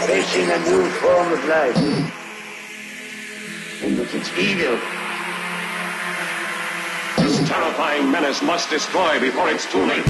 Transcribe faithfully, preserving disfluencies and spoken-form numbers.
facing a new form of life. And look, it's evil. This terrifying menace must destroy before it's too late.